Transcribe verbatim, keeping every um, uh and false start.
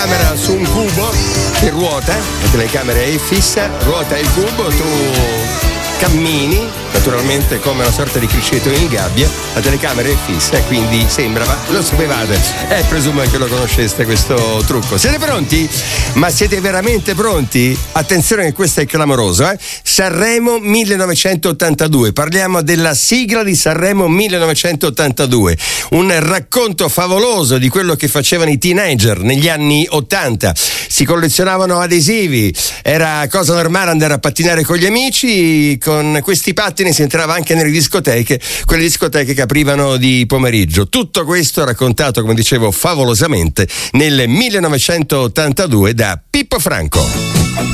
telecamera su un cubo che ruota, la telecamera è fissa, ruota il cubo, tu cammini, naturalmente come una sorta di criceto in gabbia, la telecamera è fissa e quindi sembra, ma lo sapevate, eh, presumo che lo conosceste questo trucco. Siete pronti? Ma siete veramente pronti? Attenzione che questo è clamoroso, eh? Sanremo millenovecentottantadue, parliamo della sigla di Sanremo millenovecentottantadue, un racconto favoloso di quello che facevano i teenager negli anni ottanta. Si collezionavano adesivi, era cosa normale andare a pattinare con gli amici, con questi pattini si entrava anche nelle discoteche, quelle discoteche che aprivano di pomeriggio. Tutto questo raccontato, come dicevo, favolosamente nel millenovecentottantadue da Pippo Franco.